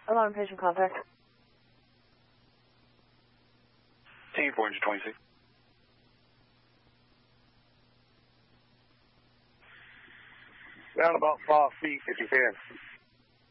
Alarm patient contact. Team 426. Down about 5 feet if you can.